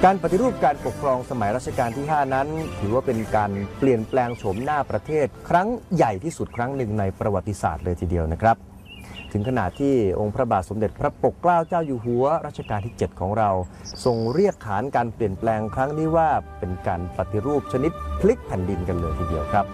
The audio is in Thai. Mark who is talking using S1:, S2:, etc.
S1: การปฏิรูปการปกครองสมัยรัชกาลที่ 5 นั้นถือว่าเป็นการเปลี่ยนแปลงโฉมหน้าประเทศครั้งใหญ่ที่สุดครั้งหนึ่งในประวัติศาสตร์เลยทีเดียวนะครับถึงขนาดที่องค์พระบาทสมเด็จพระปกเกล้าเจ้าอยู่หัวรัชกาลที่ 7 ของเราทรงเรียกขานการเปลี่ยนแปลงครั้งนี้ว่าเป็นการปฏิรูปชนิดพลิกแผ่นดินกันเลยทีเดียวครับ